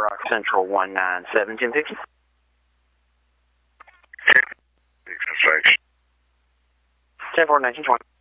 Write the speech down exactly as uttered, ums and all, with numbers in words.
Rock Central one nine seven, ten fifty. Thanks. ten four, nineteen twenty.